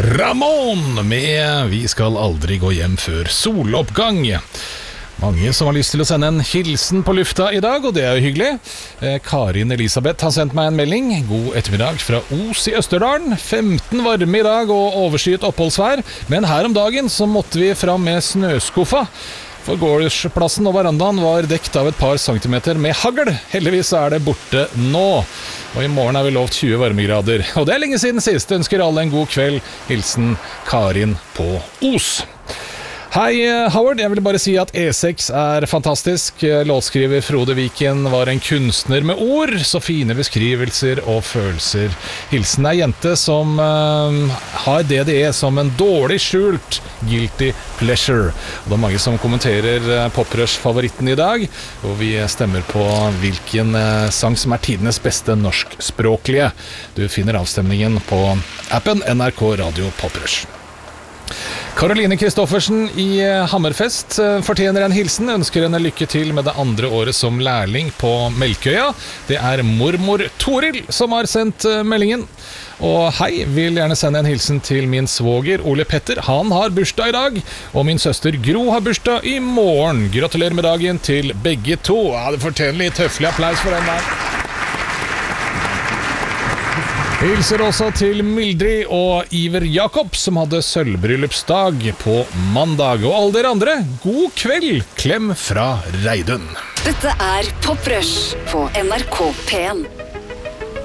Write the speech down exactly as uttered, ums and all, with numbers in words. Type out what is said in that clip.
Ramón med Vi skal aldri gå hjem før soloppgang. Mange som har lyst til å sende en hilsen på lufta i dag, og det er jo hyggelig. eh, Karin Elisabeth har sendt meg en melding. God ettermiddag fra Os i Østerdalen. femten varme i dag og overskyet oppholdsvær. Men her om dagen så måtte vi fram med snøskuffa, for gårdsplassen og verandaen var dekt av et par centimeter med hagl. Heldigvis er det borte nå. Og i morgen er vi lovt tjue varmegrader. Og det er lenge siden sist. Ønsker alle en god kveld. Hilsen Karin på Os. Hei Howard, jeg vil bare si at E seks er fantastisk. Låtskriver Frode Viken var en kunstner med ord, så fine beskrivelser og følelser. Hilsen er jente som uh, har D D E som en dårlig skjult guilty pleasure. Og det er mange som kommenterer uh, Poprush-favoritten i dag, og vi stemmer på hvilken uh, sang som er tidenes beste norskspråklige. Du finner avstemningen på appen N R K Radio Poprush. Karoline Kristoffersen i Hammerfest fortjener en hilsen, ønsker henne lykke til med det andre året som lærling på Melkøya. Det er mormor Toril som har sendt meldingen. Og hei, vil gjerne sende en hilsen til min svoger Ole Petter, han har bursdag i dag. Og min søster Gro har bursdag i morgen. Gratulerer med dagen til begge to. Ja, det fortjener litt høflig applaus for den der. Hilser også til Mildrid og Iver Jakob, som hadde sølvbryllupsdag på mandag. Og alle dere andre, god kveld! Klem fra Reidun. Dette er Poprush på N R K P en.